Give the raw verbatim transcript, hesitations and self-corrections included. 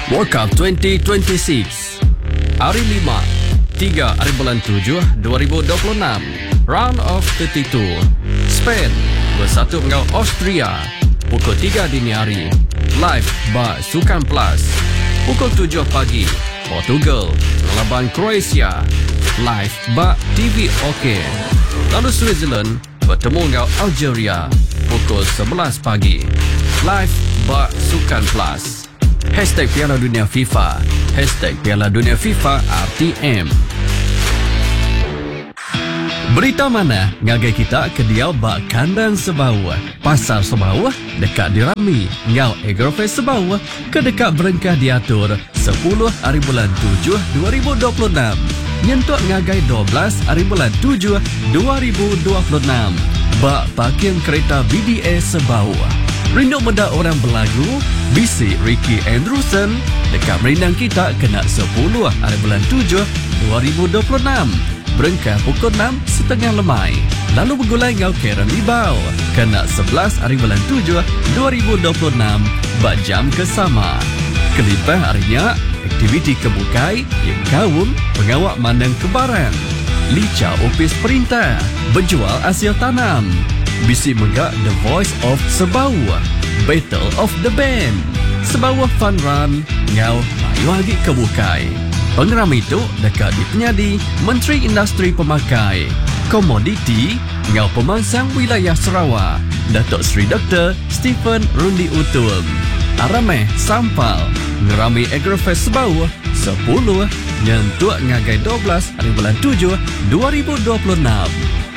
World Cup dua ribu dua puluh enam Hari lima tiga hari bulan tujuh dua ribu dua puluh enam Round of tiga puluh dua Spain bersatu dengan Austria pukul tiga dini hari. Live ba Sukan Plus. Pukul tujuh pagi Portugal melawan Croatia. Live ba T V OK. Lalu Switzerland bertemu dengan Algeria pukul sebelas pagi. Live ba Sukan Plus. Hashtag Piala Dunia FIFA. Hashtag Piala Dunia FIFA R T M. Berita mana ngagai kita ke dia bak kandang Sebawah. Pasar Sebawah dekat dirami. Ngau Agrofest Sebawah ke dekat berengkah diatur sepuluh hari bulan tujuh dua ribu dua puluh enam. Nyentuk ngagai dua belas hari bulan tujuh dua ribu dua puluh enam. Bak parkir kereta B D A Sebawah. Rindu muda orang berlagu, bisi Ricky Andrewson dekat merindang kita kena sepuluh hari bulan tujuh dua ribu dua puluh enam. Berengkah pukul enam setengah lemai. Lalu bergulai ngau Karen Libau kena sebelas hari bulan tujuh dua ribu dua puluh enam bak jam kesama. Kelimpah harinya aktiviti kebukai yang kaum pengawak mandang kebaran. Lica opis perintah berjual hasil tanam. Bisi megak The Voice of Sebawah. Battle of the Band. Sebawah Fun Run ngau layu lagi kebukai. Pengeram itu dekat di penyadi Menteri Industri Pemakai Komoditi ngau pemangsang wilayah Sarawak Datuk Seri Doktor Stephen Rundi Utul. Arameh Sampal ngerami Agrofest Sebawah sepuluh nyentuk ngagai dua belas hari bulan tujuh dua ribu dua puluh enam.